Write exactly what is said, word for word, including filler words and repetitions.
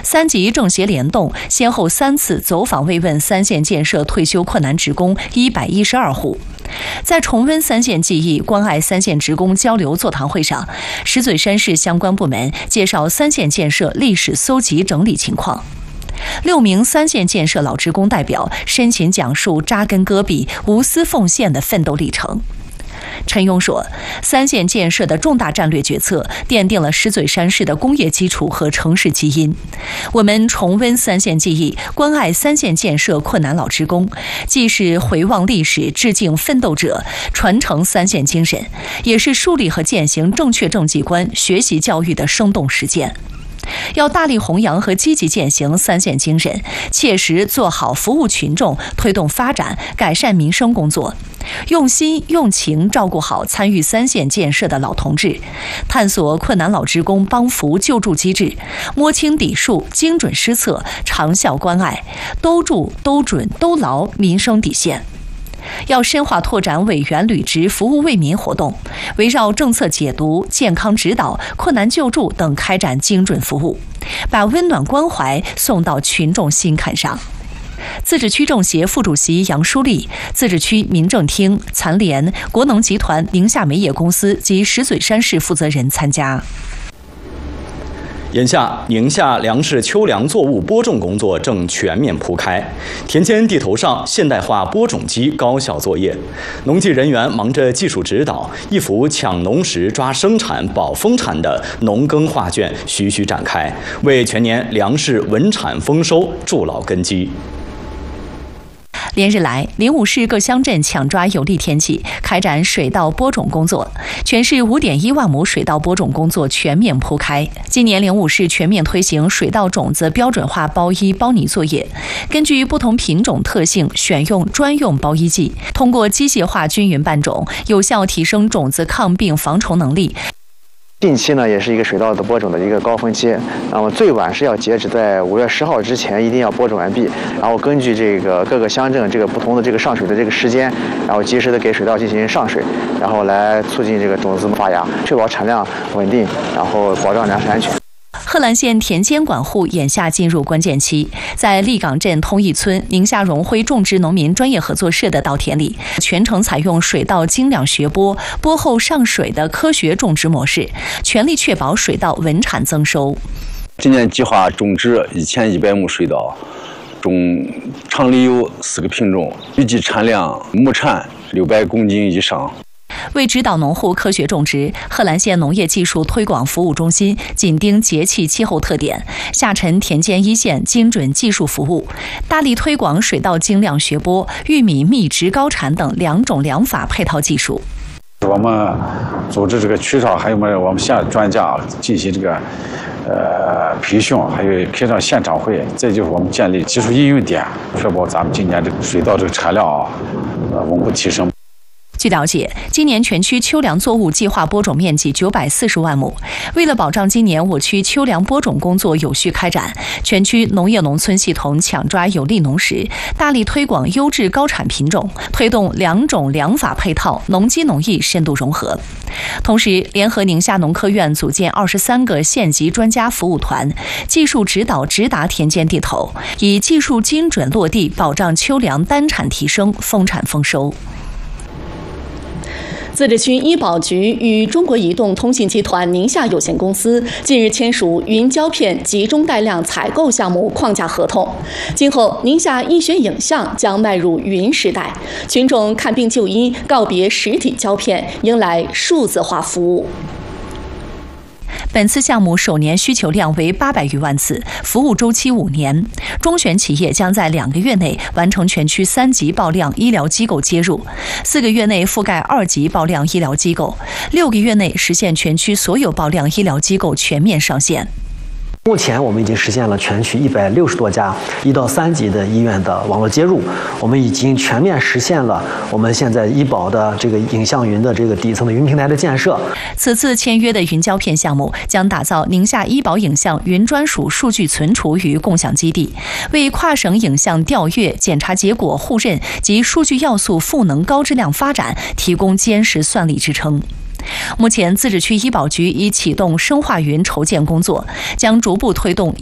三级政协联动，先后三次走访慰问三线建设退休困难职工一百一十二户。在重温三线记忆、关爱三线职工交流座谈会上，石嘴山市相关部门介绍三线建设历史搜集整理情况。六名三线建设老职工代表深情讲述扎根戈壁、无私奉献的奋斗历程。陈勇说，三线建设的重大战略决策奠定了石嘴山市的工业基础和城市基因。我们重温三线记忆，关爱三线建设困难老职工，既是回望历史、致敬奋斗者、传承三线精神，也是树立和践行正确政绩观、学习教育的生动实践。要大力弘扬和积极践行三线精神，切实做好服务群众、推动发展、改善民生工作，用心用情照顾好参与三线建设的老同志，探索困难老职工帮扶救助机制，摸清底数，精准施策，长效关爱，都住都准都牢民生底线。要深化拓展委员履职服务为民活动，围绕政策解读、健康指导、困难救助等开展精准服务，把温暖关怀送到群众心坎上。自治区政协副主席杨淑丽、自治区民政厅、残联、国能集团宁夏煤业公司及石嘴山市负责人参加。 眼下，宁夏粮食秋粮作物播种工作正全面铺开，田间地头上现代化播种机高效作业，农技人员忙着技术指导，一幅抢农时抓生产保丰产的农耕画卷徐徐展开，为全年粮食稳产丰收筑牢根基。 连日来，灵武市各乡镇抢抓有利天气，开展水稻播种工作。全市 五点一万亩水稻播种工作全面铺开。今年灵武市全面推行水稻种子标准化包衣包泥作业，根据不同品种特性选用专用包衣剂，通过机械化均匀拌种，有效提升种子抗病防虫能力。 近期呢，也是一个水稻的播种的一个高峰期，那么最晚是要截止在五月十号之前，一定要播种完毕。然后根据这个各个乡镇这个不同的这个上水的这个时间，然后及时的给水稻进行上水，然后来促进这个种子发芽，确保产量稳定，然后保障粮食安全。 贺兰县田间管护眼下进入关键期，在立岗镇通义村宁夏荣辉种植农民专业合作社的稻田里，全程采用水稻精量学播、播后上水的科学种植模式，全力确保水稻稳产增收。 今年计划种植一千一百亩水稻，种厂里有四个品种，预计产量亩产六百公斤以上。 为指导农户科学种植，贺兰县农业技术推广服务中心紧盯节气气候特点，下沉田间一线精准技术服务，大力推广水稻精量学播、玉米密植高产等两种粮法配套技术。 我们组织这个区上，还有我们我们县专家进行这个呃培训，还有开展现场会，再就是我们建立技术应用点，确保咱们今年这个水稻这个产量啊，呃稳步提升。 据了解，今年全区秋粮作物计划播种面积九百四十万亩。为了保障今年我区秋粮播种工作有序开展，全区农业农村系统抢抓有利农时，大力推广优质高产品种，推动两种粮法配套、农机农艺深度融合。同时，联合宁夏农科院组建二十三个县级专家服务团，技术指导直达田间地头，以技术精准落地，保障秋粮单产提升、丰产丰收。 自治区医保局与中国移动通信集团宁夏有限公司近日签署云胶片集中带量采购项目框架合同。今后，宁夏医学影像将迈入云时代，群众看病就医告别实体胶片，迎来数字化服务。 本次项目首年需求量为八百余万次，服务周期五年。中选企业将在两个月内完成全区三级报量医疗机构接入，四个月内覆盖二级报量医疗机构，六个月内实现全区所有报量医疗机构全面上线。 目前我们已经实现了全区一百六十多家一到三级的医院的网络接入，我们已经全面实现了我们现在医保的这个影像云的这个底层的云平台的建设。 此次签约的云胶片项目将打造宁夏医保影像云专属数据存储与共享基地，为跨省影像调阅、检查结果互认及数据要素赋能高质量发展提供坚实算力支撑。目前，自治区医保局已启动深化云筹建工作，将逐步推动